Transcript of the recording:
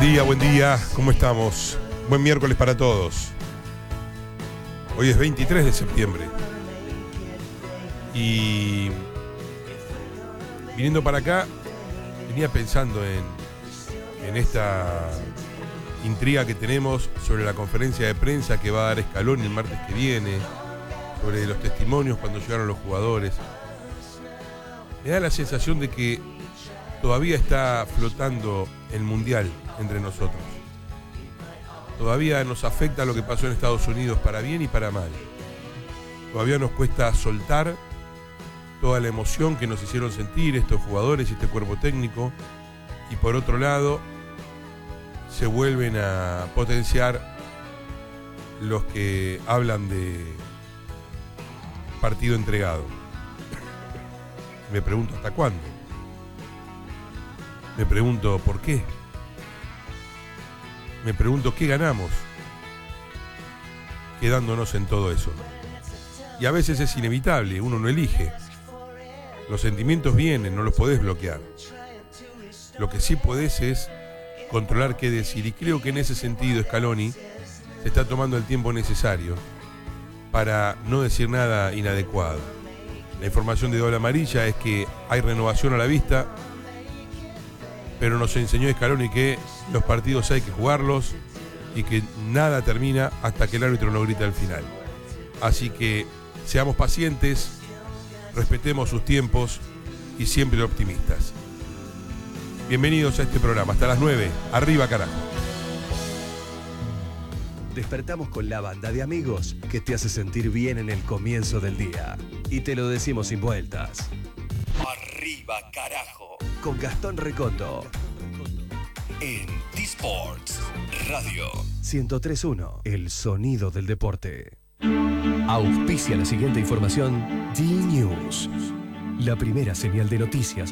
Buen día, ¿cómo estamos? Buen miércoles para todos. Hoy es 23 de septiembre. Y viniendo para acá, venía pensando en esta intriga que tenemos sobre la conferencia de prensa que va a dar Scaloni el martes que viene, sobre los testimonios cuando llegaron los jugadores. Me da la sensación de que todavía está flotando el Mundial entre nosotros. Todavía nos afecta lo que pasó en Estados Unidos para bien y para mal. Todavía nos cuesta soltar toda la emoción que nos hicieron sentir estos jugadores y este cuerpo técnico. Y por otro lado, se vuelven a potenciar los que hablan de partido entregado. Me pregunto hasta cuándo. Me pregunto por qué. Me pregunto qué ganamos quedándonos en todo eso. Y a veces es inevitable, uno no elige. Los sentimientos vienen, no los podés bloquear. Lo que sí podés es controlar qué decir. Y creo que en ese sentido Scaloni se está tomando el tiempo necesario para no decir nada inadecuado. La información de doble amarilla es que hay renovación a la vista, pero nos enseñó Scaloni que los partidos hay que jugarlos y que nada termina hasta que el árbitro no grita al final. Así que seamos pacientes, respetemos sus tiempos y siempre optimistas. Bienvenidos a este programa, hasta las 9, arriba carajo. Despertamos con la banda de amigos que te hace sentir bien en el comienzo del día. Y te lo decimos sin vueltas. Arriba carajo. Con Gastón Recondo. En T-Sports Radio 103.1, el sonido del deporte. Auspicia la siguiente información. D-News, la primera señal de noticias